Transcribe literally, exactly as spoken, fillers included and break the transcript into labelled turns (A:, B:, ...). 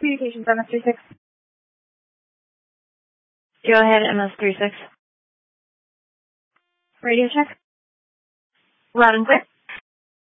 A: Communications M S thirty-six.
B: Go ahead, M S thirty-six.
A: Radio check.
B: Loud and clear.